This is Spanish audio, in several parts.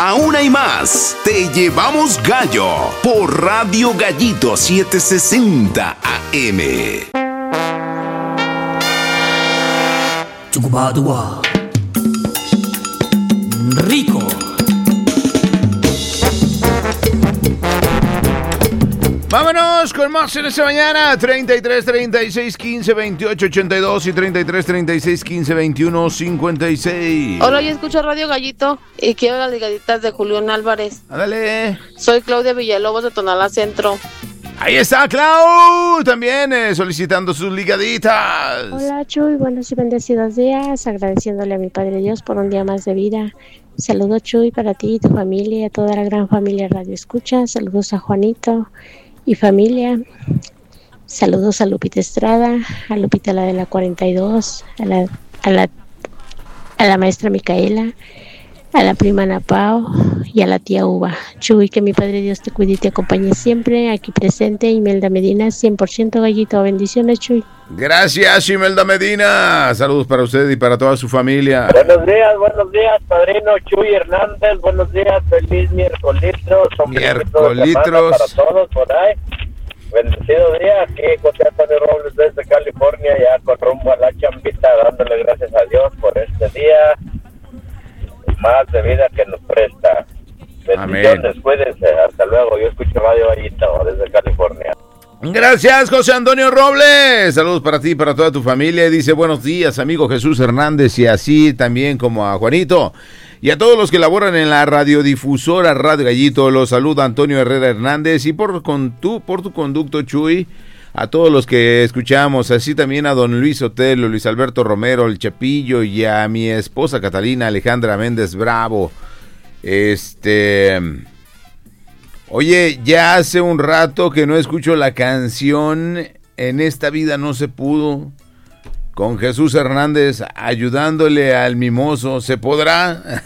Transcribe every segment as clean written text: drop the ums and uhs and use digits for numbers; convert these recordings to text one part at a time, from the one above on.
Aún hay más. Te llevamos gallo por Radio Gallito 760 AM. Chucubatúa. Rico. Vámonos con más en esta mañana. 33 36 15 28 82 y 33 36 15 21 56. Hola, yo escucho Radio Gallito y quiero las ligaditas de Julián Álvarez. Ándale. Soy Claudia Villalobos de Tonalá Centro. Ahí está Clau, también solicitando sus ligaditas. Hola Chuy, buenos y bendecidos días, agradeciéndole a mi Padre Dios por un día más de vida. Saludos Chuy para ti y tu familia, a toda la gran familia Radio Escucha. Saludos a Juanito y familia. Saludos a Lupita Estrada, a Lupita la de la 42, a la maestra Micaela, a la prima Ana Pao y a la tía Uva. Chuy, que mi Padre Dios te cuide y te acompañe siempre. Aquí presente Imelda Medina, 100% Gallito. Bendiciones, Chuy. Gracias, Imelda Medina. Saludos para usted y para toda su familia. Buenos días, padrino Chuy Hernández. Buenos días, feliz miércolitros. Miércolitros. Para todos por ahí. Bendecido día, aquí José Antonio Robles desde California, ya con rumbo a la chambita, dándole gracias a Dios por este día más de vida que nos presta. Bendiciones, amén. Cuídense, hasta luego. Yo escucho Radio Gallito desde California. Gracias, José Antonio Robles. Saludos para ti y para toda tu familia. Dice, buenos días, amigo Jesús Hernández, y así también como a Juanito. Y a todos los que laboran en la radiodifusora Radio Gallito, los saluda Antonio Herrera Hernández. Y por tu conducto, Chuy, a todos los que escuchamos, así también a don Luis Otelo, Luis Alberto Romero, el Chepillo, y a mi esposa Catalina Alejandra Méndez Bravo. Oye, ya hace un rato que no escucho la canción En esta vida no se pudo, con Jesús Hernández ayudándole al mimoso. ¿Se podrá?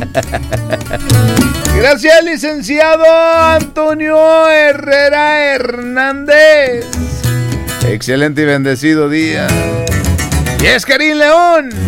Gracias, licenciado Antonio Herrera Hernández. Excelente y bendecido día. Y es Karim León.